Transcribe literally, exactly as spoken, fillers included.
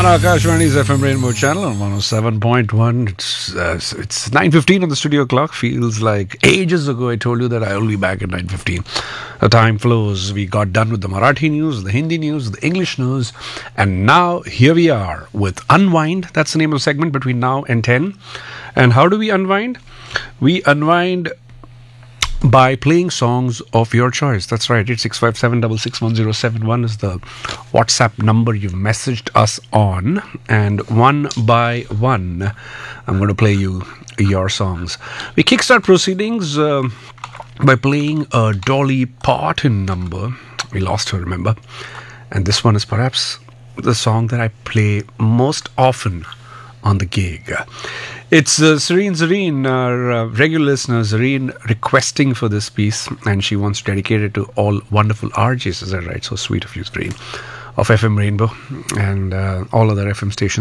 on Akashvani's F M Rainbow channel on one oh seven point one. It's, uh, it's nine fifteen on the studio clock. Feels like ages ago I told you that I'll be back at nine fifteen. The time flows. We got done with the Marathi news, the Hindi news, the English news, and now here we are with Unwind. That's the name of the segment between now and ten. And how do we unwind? We unwind by playing songs of your choice. That's right. eight six five seven six six one zero seven one is the WhatsApp number you've messaged us on. And one by one, I'm going to play you your songs. We kickstart proceedings uh, by playing a Dolly Parton number. We lost her, remember? And this one is perhaps the song that I play most often on the gig. It's uh, Serene Zareen, our uh, regular listener, Zareen, requesting for this piece, and she wants to dedicate it to all wonderful R Js. Is that right? So sweet of you, Zareen, of F M Rainbow and uh, all other F M stations.